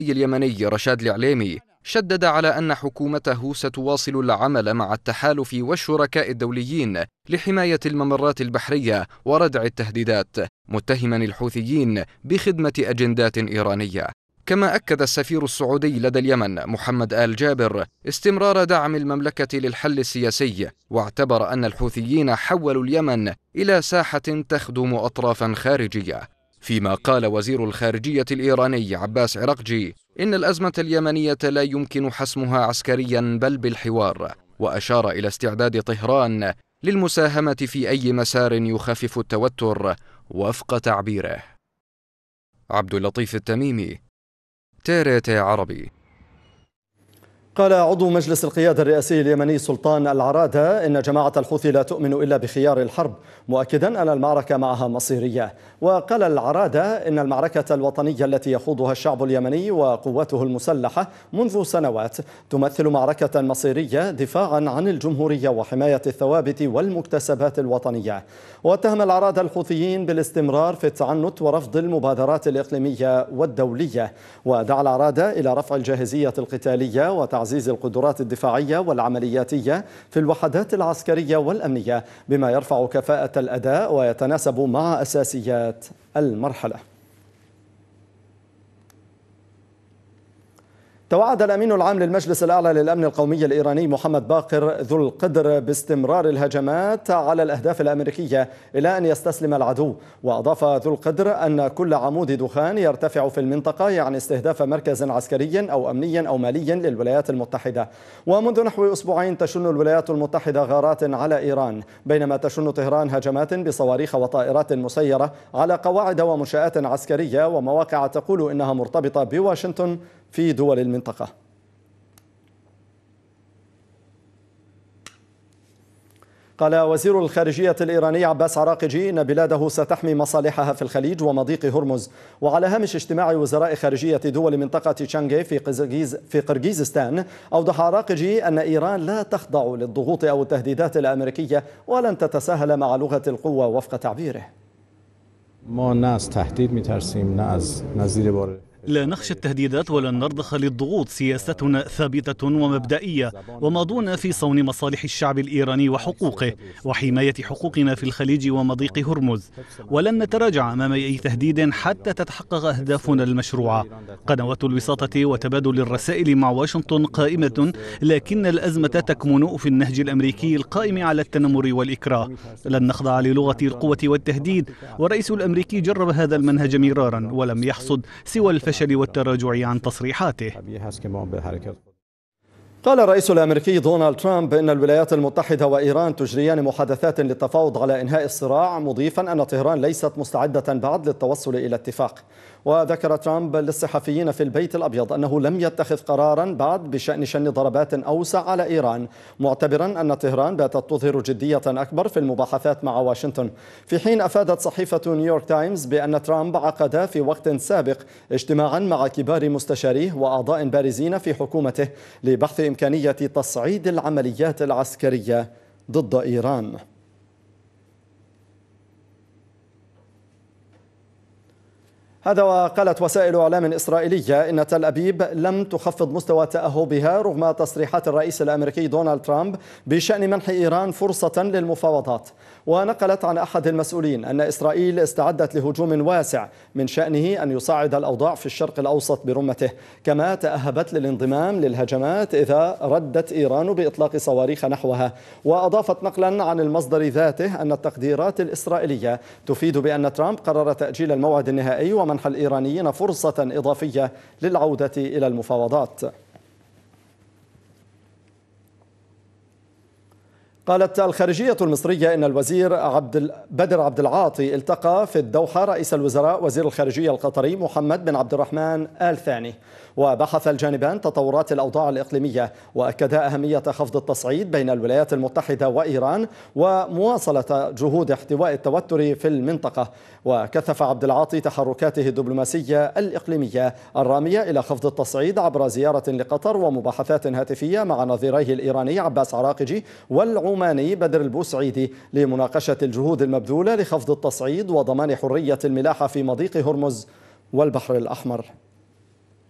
اليمني رشاد العليمي شدد على أن حكومته ستواصل العمل مع التحالف والشركاء الدوليين لحماية الممرات البحرية وردع التهديدات، متهما الحوثيين بخدمة أجندات إيرانية. كما أكد السفير السعودي لدى اليمن محمد آل جابر استمرار دعم المملكة للحل السياسي، واعتبر أن الحوثيين حولوا اليمن إلى ساحة تخدم أطرافا خارجية. فيما قال وزير الخارجية الإيراني عباس عراقجي إن الأزمة اليمنية لا يمكن حسمها عسكريا بل بالحوار، وأشار إلى استعداد طهران للمساهمة في أي مسار يخفف التوتر وفق تعبيره. عبد اللطيف التميمي، TRT عربي. قال عضو مجلس القيادة الرئاسي اليمني سلطان العرادة إن جماعة الحوثي لا تؤمن إلا بخيار الحرب، مؤكدا أن المعركة معها مصيرية. وقال العرادة إن المعركة الوطنية التي يخوضها الشعب اليمني وقوته المسلحة منذ سنوات تمثل معركة مصيرية دفاعا عن الجمهورية وحماية الثوابت والمكتسبات الوطنية. واتهم العرادة الحوثيين بالاستمرار في التعنت ورفض المبادرات الإقليمية والدولية، ودعا العرادة إلى رفع الجاهزية القتالية وتعزيز القدرات الدفاعية والعملياتية في الوحدات العسكرية والأمنية بما يرفع كفاءة الأداء ويتناسب مع أساسيات المرحلة. توعد الأمين العام للمجلس الأعلى للأمن القومي الإيراني محمد باقر ذو القدر باستمرار الهجمات على الأهداف الأمريكية إلى أن يستسلم العدو. وأضاف ذو القدر أن كل عمود دخان يرتفع في المنطقة يعني استهداف مركز عسكري أو أمني أو مالي للولايات المتحدة. ومنذ نحو أسبوعين تشن الولايات المتحدة غارات على إيران، بينما تشن طهران هجمات بصواريخ وطائرات مسيرة على قواعد ومنشآت عسكرية ومواقع تقول إنها مرتبطة بواشنطن في دول المنطقة. قال وزير الخارجية الإيراني عباس عراقجي إن بلاده ستحمي مصالحها في الخليج ومضيق هرمز. وعلى هامش اجتماع وزراء خارجية دول منطقة تشانغي في قرغيزستان، أوضح عراقجي أن إيران لا تخضع للضغوط أو التهديدات الأمريكية ولن تتساهل مع لغة القوة وفق تعبيره. لا نخشى التهديدات ولن نرضخ للضغوط، سياستنا ثابتة ومبدئية وماضون في صون مصالح الشعب الإيراني وحقوقه وحماية حقوقنا في الخليج ومضيق هرمز، ولن نتراجع أمام أي تهديد حتى تتحقق أهدافنا المشروعة. قنوات الوساطة وتبادل الرسائل مع واشنطن قائمة، لكن الأزمة تكمن في النهج الأمريكي القائم على التنمر والإكراه. لن نخضع للغة القوة والتهديد، والرئيس الأمريكي جرب هذا المنهج مرارا ولم يحصد سوى الفشل والتراجع عن تصريحاته. قال الرئيس الأمريكي دونالد ترامب إن الولايات المتحدة وإيران تجريان محادثات للتفاوض على إنهاء الصراع، مضيفا أن طهران ليست مستعدة بعد للتوصل إلى اتفاق. وذكر ترامب للصحفيين في البيت الأبيض أنه لم يتخذ قرارا بعد بشأن شن ضربات أوسع على إيران، معتبرا أن طهران باتت تظهر جدية أكبر في المباحثات مع واشنطن. في حين أفادت صحيفة نيويورك تايمز بأن ترامب عقد في وقت سابق اجتماعا مع كبار مستشاريه وأعضاء بارزين في حكومته لبحث إمكانية تصعيد العمليات العسكرية ضد إيران. هذا وقالت وسائل إعلام إسرائيلية إن تل أبيب لم تخفض مستوى تأهبها رغم تصريحات الرئيس الأمريكي دونالد ترامب بشأن منح إيران فرصة للمفاوضات. ونقلت عن أحد المسؤولين أن إسرائيل استعدت لهجوم واسع من شأنه أن يصعد الأوضاع في الشرق الأوسط برمته، كما تأهبت للانضمام للهجمات إذا ردت إيران بإطلاق صواريخ نحوها. وأضافت نقلا عن المصدر ذاته أن التقديرات الإسرائيلية تفيد بأن ترامب قرر تأجيل الموعد النهائي ومنح الإيرانيين فرصة إضافية للعودة إلى المفاوضات. قالت الخارجية المصرية إن الوزير بدر عبد العاطي التقى في الدوحة رئيس الوزراء وزير الخارجية القطري محمد بن عبد الرحمن آل ثاني، وبحث الجانبان تطورات الأوضاع الإقليمية، وأكدا أهمية خفض التصعيد بين الولايات المتحدة وإيران ومواصلة جهود احتواء التوتر في المنطقة. وكثف عبد العاطي تحركاته الدبلوماسية الإقليمية الرامية إلى خفض التصعيد عبر زيارة لقطر ومباحثات هاتفية مع نظيريه الإيراني عباس عراقجي والعماني بدر البوسعيدي لمناقشة الجهود المبذولة لخفض التصعيد وضمان حرية الملاحة في مضيق هرمز والبحر الأحمر.